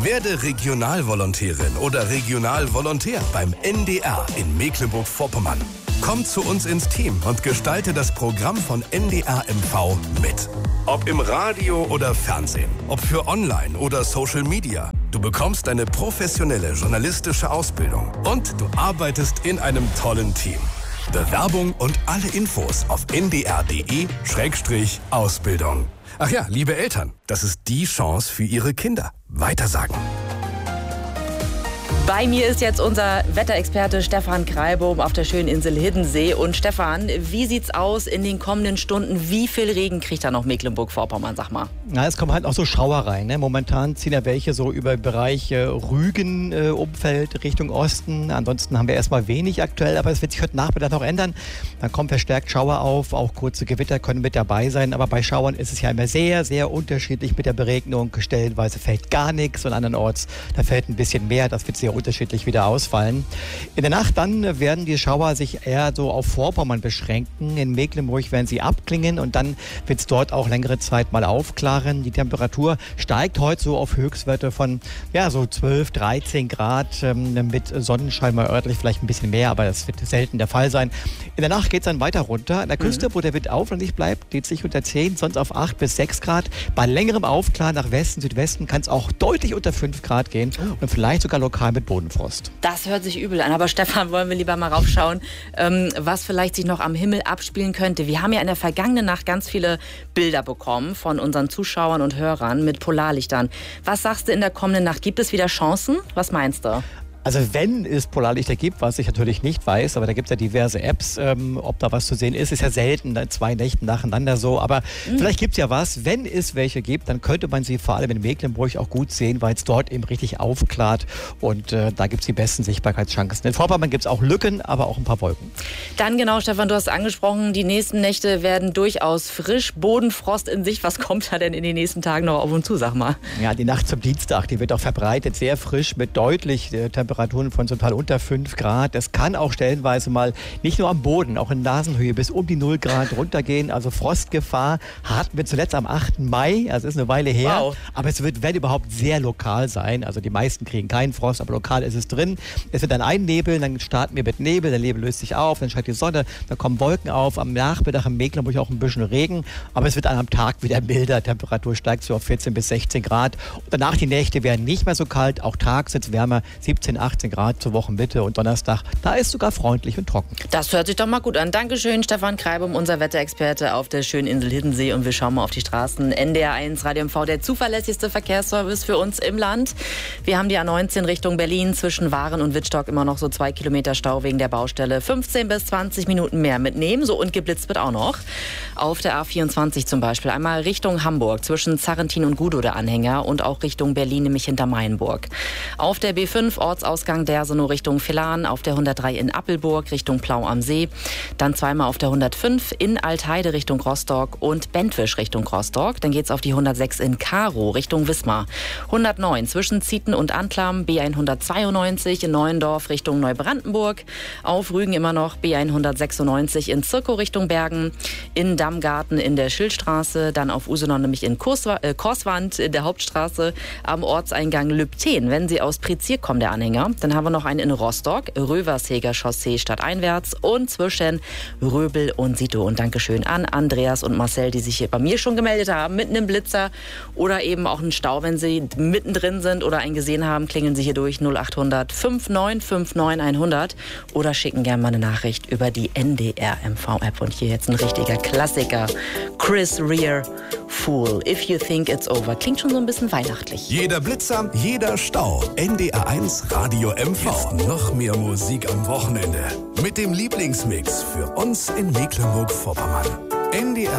Werde Regionalvolontärin oder Regionalvolontär beim NDR in Mecklenburg-Vorpommern. Komm zu uns ins Team und gestalte das Programm von NDR MV mit. Ob im Radio oder Fernsehen, ob für Online oder Social Media. Du bekommst eine professionelle journalistische Ausbildung und du arbeitest in einem tollen Team. Bewerbung und alle Infos auf ndr.de/Ausbildung. Ach ja, liebe Eltern, das ist die Chance für Ihre Kinder. Weitersagen. Bei mir ist jetzt unser Wetterexperte Stefan Kreibum auf der schönen Insel Hiddensee. Und Stefan, wie sieht's aus in den kommenden Stunden? Wie viel Regen kriegt da noch Mecklenburg-Vorpommern, sag mal? Na, es kommen halt auch so Schauer rein. Ne? Momentan ziehen ja welche so über Bereich Rügen-Umfeld Richtung Osten. Ansonsten haben wir erstmal wenig aktuell, aber es wird sich heute Nachmittag noch ändern. Dann kommen verstärkt Schauer auf, auch kurze Gewitter können mit dabei sein. Aber bei Schauern ist es ja immer sehr, sehr unterschiedlich mit der Beregnung. Stellenweise fällt gar nichts und andernorts, da fällt ein bisschen mehr. Das wird sehr unterschiedlich wieder ausfallen. In der Nacht dann werden die Schauer sich eher so auf Vorpommern beschränken. In Mecklenburg werden sie abklingen und dann wird es dort auch längere Zeit mal aufklaren. Die Temperatur steigt heute so auf Höchstwerte von so 12, 13 Grad mit Sonnenschein mal örtlich vielleicht ein bisschen mehr, aber das wird selten der Fall sein. In der Nacht geht es dann weiter runter. An der Küste, wo der Wind aufwärts bleibt, geht es sich unter 10, sonst auf 8 bis 6 Grad. Bei längerem Aufklaren nach Westen, Südwesten kann es auch deutlich unter 5 Grad gehen und vielleicht sogar lokal mit Bodenfrost. Das hört sich übel an, aber Stefan, wollen wir lieber mal raufschauen, was vielleicht sich noch am Himmel abspielen könnte. Wir haben ja in der vergangenen Nacht ganz viele Bilder bekommen von unseren Zuschauern und Hörern mit Polarlichtern. Was sagst du in der kommenden Nacht? Gibt es wieder Chancen? Was meinst du? Also wenn es Polarlichter gibt, was ich natürlich nicht weiß, aber da gibt es ja diverse Apps, ob da was zu sehen ist ja selten, 2 Nächte nacheinander so, aber vielleicht gibt es ja was. Wenn es welche gibt, dann könnte man sie vor allem in Mecklenburg auch gut sehen, weil es dort eben richtig aufklart und da gibt es die besten Sichtbarkeitschancen. In Vorpommern gibt es auch Lücken, aber auch ein paar Wolken. Dann genau, Stefan, du hast angesprochen, die nächsten Nächte werden durchaus frisch, Bodenfrost in Sicht. Was kommt da denn in den nächsten Tagen noch auf uns zu, sag mal? Ja, die Nacht zum Dienstag, die wird auch verbreitet, sehr frisch mit deutlich Temperaturen von total unter 5 Grad. Es kann auch stellenweise mal nicht nur am Boden, auch in Nasenhöhe bis um die 0 Grad runtergehen. Also Frostgefahr hatten wir zuletzt am 8. Mai, also ist eine Weile her. Wow. Aber es wird, wenn überhaupt, sehr lokal sein. Also die meisten kriegen keinen Frost, aber lokal ist es drin. Es wird dann einnebeln, dann starten wir mit Nebel, der Nebel löst sich auf, dann scheint die Sonne, dann kommen Wolken auf. Am Nachmittag in Mecklenburg auch ein bisschen Regen, aber es wird dann am Tag wieder milder. Temperatur steigt so auf 14 bis 16 Grad. Und danach die Nächte werden nicht mehr so kalt, auch tags wird es wärmer, 17, 18 Grad zur Wochenmitte und Donnerstag, da ist sogar freundlich und trocken. Das hört sich doch mal gut an. Dankeschön, Stefan Kreibum, unser Wetterexperte auf der schönen Insel Hiddensee, und wir schauen mal auf die Straßen. NDR1 Radio MV, der zuverlässigste Verkehrsservice für uns im Land. Wir haben die A19 Richtung Berlin zwischen Waren und Wittstock immer noch so 2 Kilometer Stau wegen der Baustelle. 15 bis 20 Minuten mehr mitnehmen, so, und geblitzt wird auch noch. Auf der A24 zum Beispiel einmal Richtung Hamburg zwischen Zarrentin und Gudow der Anhänger und auch Richtung Berlin, nämlich hinter Mainburg. Auf der B5 Ortsausgang Dersenow Richtung Villaren, auf der 103 in Appelburg Richtung Plau am See, dann zweimal auf der 105 in Altheide Richtung Rostock und Bentwisch Richtung Rostock. Dann geht's auf die 106 in Karow Richtung Wismar. 109 zwischen Zieten und Antlam, B192 in Neuendorf Richtung Neubrandenburg. Auf Rügen immer noch B196 in Zirkow Richtung Bergen, in Dammgarten in der Schildstraße, dann auf Usedom nämlich in Korswand in der Hauptstraße, am Ortseingang Lübten, wenn Sie aus Prizier kommen, der Anhänger. Dann haben wir noch einen in Rostock, Röversheger Chaussee stadteinwärts, und zwischen Röbel und Sito. Und Dankeschön an Andreas und Marcel, die sich hier bei mir schon gemeldet haben, mit einem Blitzer oder eben auch einen Stau, wenn Sie mittendrin sind oder einen gesehen haben, klingeln Sie hier durch 0800 5959 100 oder schicken gerne mal eine Nachricht über die NDR MV-App. Und hier jetzt ein richtiger Klassiker, Chris Rea, Fool, If You Think It's Over. Klingt schon so ein bisschen weihnachtlich. Jeder Blitzer, jeder Stau. NDR1 Radio MV. Jetzt noch mehr Musik am Wochenende. Mit dem Lieblingsmix für uns in Mecklenburg-Vorpommern. NDR